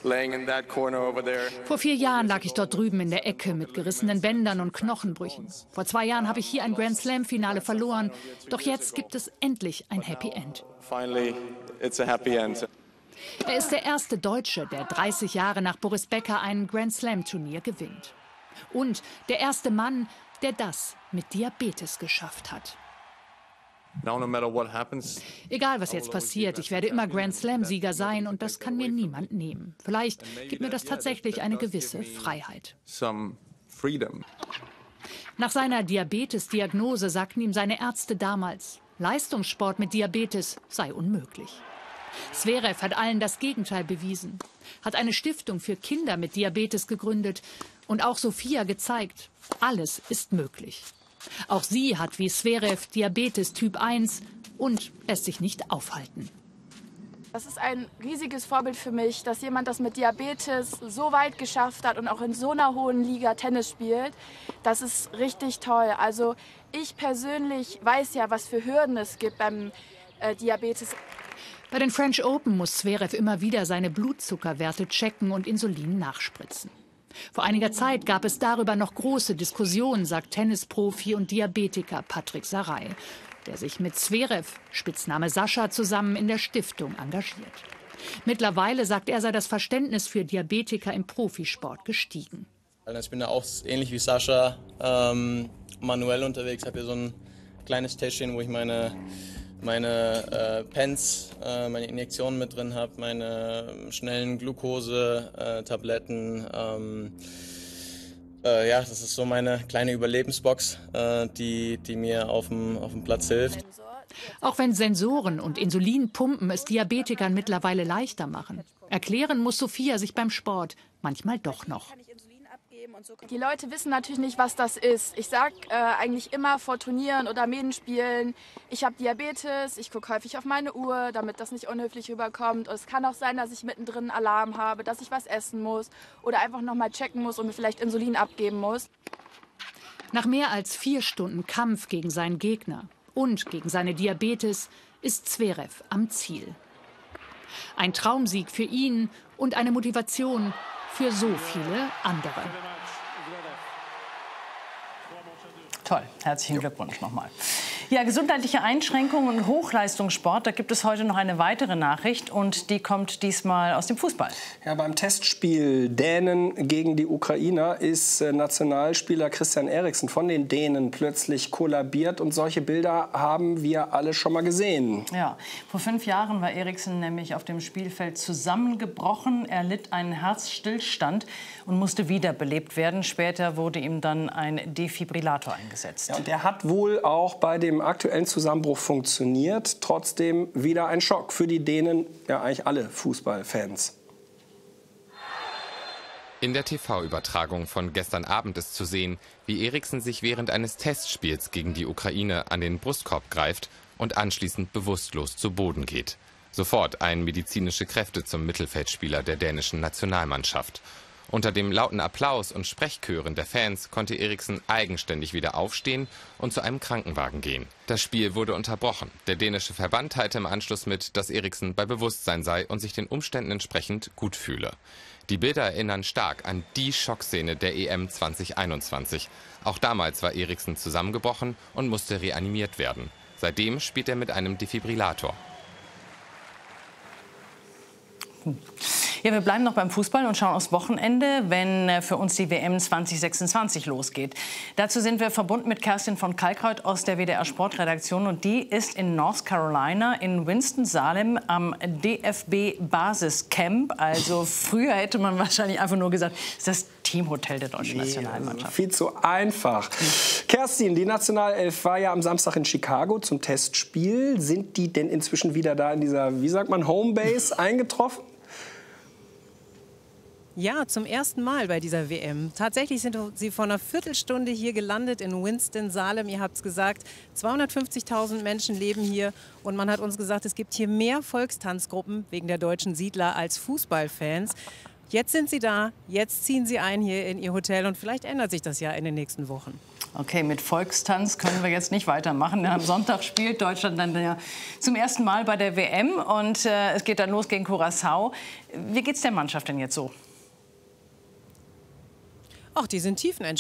Vor 4 Jahren lag ich dort drüben in der Ecke mit gerissenen Bändern und Knochenbrüchen. Vor 2 Jahren habe ich hier ein Grand Slam-Finale verloren. Doch jetzt gibt es endlich ein Happy End. Er ist der erste Deutsche, der 30 Jahre nach Boris Becker ein Grand Slam-Turnier gewinnt. Und der erste Mann, der das mit Diabetes geschafft hat. Egal, was jetzt passiert, ich werde immer Grand Slam-Sieger sein und das kann mir niemand nehmen. Vielleicht gibt mir das tatsächlich eine gewisse Freiheit. Nach seiner Diabetes-Diagnose sagten ihm seine Ärzte damals, Leistungssport mit Diabetes sei unmöglich. Zverev hat allen das Gegenteil bewiesen, hat eine Stiftung für Kinder mit Diabetes gegründet und auch Sophia gezeigt, alles ist möglich. Auch sie hat wie Zverev Diabetes Typ 1 und lässt sich nicht aufhalten. Das ist ein riesiges Vorbild für mich, dass jemand das mit Diabetes so weit geschafft hat und auch in so einer hohen Liga Tennis spielt. Das ist richtig toll. Also ich persönlich weiß ja, was für Hürden es gibt beim Diabetes. Bei den French Open muss Zverev immer wieder seine Blutzuckerwerte checken und Insulin nachspritzen. Vor einiger Zeit gab es darüber noch große Diskussionen, sagt Tennisprofi und Diabetiker Patrick Saray, der sich mit Zverev, Spitzname Sascha, zusammen in der Stiftung engagiert. Mittlerweile, sagt er, sei das Verständnis für Diabetiker im Profisport gestiegen. Ich bin da auch ähnlich wie Sascha manuell unterwegs, habe hier so ein kleines Täschchen, wo ich meine Pens, meine Injektionen mit drin habe, meine schnellen Glucose-Tabletten. Ja, das ist so meine kleine Überlebensbox, die mir auf dem Platz hilft. Auch wenn Sensoren und Insulinpumpen es Diabetikern mittlerweile leichter machen, erklären muss Sophia sich beim Sport manchmal doch noch. Die Leute wissen natürlich nicht, was das ist. Ich sage eigentlich immer vor Turnieren oder Medenspielen, ich habe Diabetes, ich gucke häufig auf meine Uhr, damit das nicht unhöflich rüberkommt. Und es kann auch sein, dass ich mittendrin einen Alarm habe, dass ich was essen muss oder einfach noch mal checken muss und mir vielleicht Insulin abgeben muss. Nach mehr als 4 Stunden Kampf gegen seinen Gegner und gegen seine Diabetes ist Zverev am Ziel. Ein Traumsieg für ihn und eine Motivation für so viele andere. Toll, herzlichen Glückwunsch nochmal. Ja, gesundheitliche Einschränkungen und Hochleistungssport, da gibt es heute noch eine weitere Nachricht und die kommt diesmal aus dem Fußball. Ja, beim Testspiel Dänen gegen die Ukrainer ist Nationalspieler Christian Eriksen von den Dänen plötzlich kollabiert und solche Bilder haben wir alle schon mal gesehen. Ja, vor 5 Jahren war Eriksen nämlich auf dem Spielfeld zusammengebrochen. Er litt einen Herzstillstand und musste wiederbelebt werden. Später wurde ihm dann ein Defibrillator eingesetzt. Ja, und der hat wohl auch bei dem aktuellen Zusammenbruch funktioniert. Trotzdem wieder ein Schock für die Dänen, ja eigentlich alle Fußballfans. In der TV-Übertragung von gestern Abend ist zu sehen, wie Eriksen sich während eines Testspiels gegen die Ukraine an den Brustkorb greift und anschließend bewusstlos zu Boden geht. Sofort eilen medizinische Kräfte zum Mittelfeldspieler der dänischen Nationalmannschaft. Unter dem lauten Applaus und Sprechchören der Fans konnte Eriksen eigenständig wieder aufstehen und zu einem Krankenwagen gehen. Das Spiel wurde unterbrochen. Der dänische Verband teilte im Anschluss mit, dass Eriksen bei Bewusstsein sei und sich den Umständen entsprechend gut fühle. Die Bilder erinnern stark an die Schockszene der EM 2021. Auch damals war Eriksen zusammengebrochen und musste reanimiert werden. Seitdem spielt er mit einem Defibrillator. Ja, wir bleiben noch beim Fußball und schauen aufs Wochenende, wenn für uns die WM 2026 losgeht. Dazu sind wir verbunden mit Kerstin von Kalkreuth aus der WDR Sportredaktion. Und die ist in North Carolina in Winston-Salem am DFB-Basiscamp. Also früher hätte man wahrscheinlich einfach nur gesagt, das ist das Teamhotel der deutschen Nationalmannschaft. Viel zu einfach. Kerstin, die Nationalelf war ja am Samstag in Chicago zum Testspiel. Sind die denn inzwischen wieder da in dieser, wie sagt man, Homebase eingetroffen? Ja, zum ersten Mal bei dieser WM. Tatsächlich sind sie vor einer Viertelstunde hier gelandet in Winston-Salem. Ihr habt es gesagt, 250.000 Menschen leben hier. Und man hat uns gesagt, es gibt hier mehr Volkstanzgruppen wegen der deutschen Siedler als Fußballfans. Jetzt sind sie da, jetzt ziehen sie ein hier in ihr Hotel und vielleicht ändert sich das ja in den nächsten Wochen. Okay, mit Volkstanz können wir jetzt nicht weitermachen. Denn am Sonntag spielt Deutschland dann ja zum ersten Mal bei der WM und es geht dann los gegen Curaçao. Wie geht's der Mannschaft denn jetzt so? Ach, die sind tiefenentspannt.